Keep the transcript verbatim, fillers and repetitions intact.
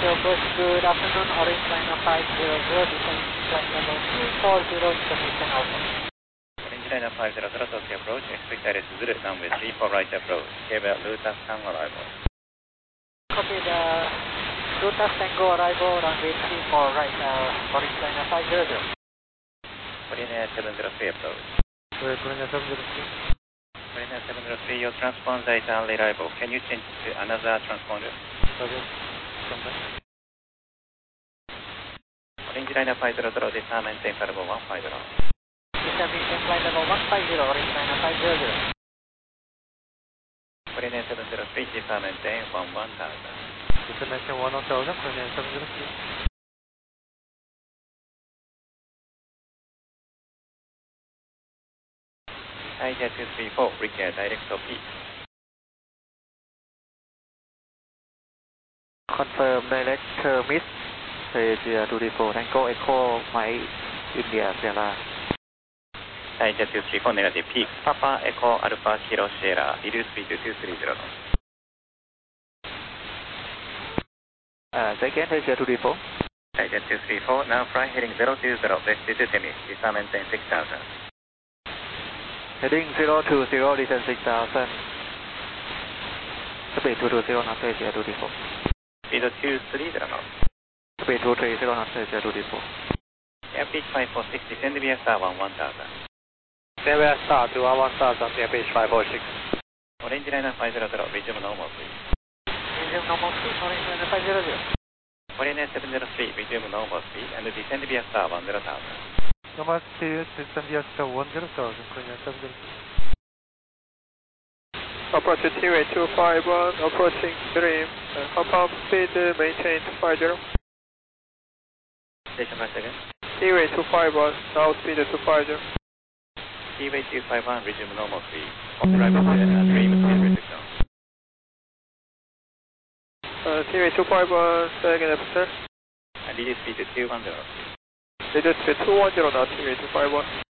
Tokyo Approach, good afternoon, Orange Liner five zero zero, descending flight level two four zero, information Alpha. Orange Liner five zero zero, Tokyo Approach, expect Iris Zulu, runway three four right approach, cable Lutas Tango arrival. Copy the Lutas Tango arrival, runway three four right, uh, Orange Liner five zero zero. Marina seven zero three approach. Marina seven zero three. Marina seven zero three, your transponder is unreliable. Can you change to another transponder? Okay. Orange Liner five zero zero, disarm maintain flight level one five zero. Disarm maintain flight level one five zero, Orange Liner five zero zero. Marina seven zero three, disarm maintain one one thousand. Disarm maintain one one thousand, Marina seven zero three. I J two three four, require direct O P. Confirm direct Miss Asia two three four, Tango Echo Mike India Sierra. I J two three four, negative peak, Papa Echo Alpha Kilo Sierra, reduce speed to two three zero. Uh, second Asia two three four. I J two three four, now fly heading zero two zero, west to Temis, disarm maintain six thousand. Heading zero two zero, descend six thousand. Speed two two zero, not Asia two three four. Speed two three zero knots. Speed two three zero, not Asia two three four. Airbridge five four six, descend via star one one thousand. Descend via star to one one thousand, Airbridge five four six. Orange Liner five zero zero, resume normal please. Resume normal speed, Orange Liner five zero zero. Marina seven zero three, resume normal speed and descend via star one zero thousand. Normal speed, descend via star one zero thousand, Korean seven zero three. Approach T-Way two five one, approaching Dream, and hop up speed maintained five zero. Station five seconds. T-Way two five one, now speed two five zero. T-Way two five one, resume normal speed. Observe uh, Dream speed reduction. Uh, T-Way two five one, second officer. And reduce speed to two one zero. Reduce speed two one zero now, T-Way two five one.